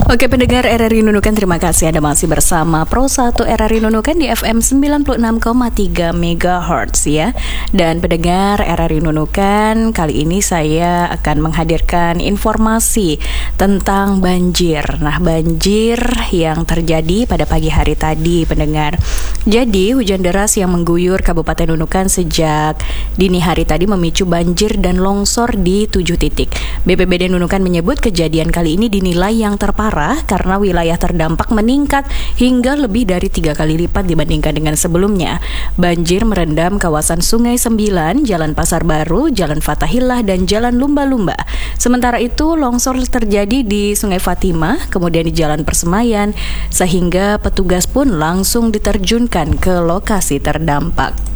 Oke pendengar RRI Nunukan, terima kasih Anda masih bersama Pro 1 RRI Nunukan di FM 96,3 MHz ya. Dan pendengar RRI Nunukan, kali ini saya akan menghadirkan informasi tentang banjir. Nah, banjir yang terjadi pada pagi hari tadi pendengar. Jadi hujan deras yang mengguyur Kabupaten Nunukan sejak dini hari tadi memicu banjir dan longsor di 7 titik. BPBD Nunukan menyebut kejadian kali ini dinilai yang terparah karena wilayah terdampak meningkat hingga lebih dari 3 kali lipat dibandingkan dengan sebelumnya. Banjir merendam kawasan Sungai Sembilan, Jalan Pasar Baru, Jalan Fatahillah, dan Jalan Lumba-Lumba. Sementara itu longsor terjadi di Sungai Fatimah, kemudian di Jalan Persemayan, sehingga petugas pun langsung diterjunkan ke lokasi terdampak.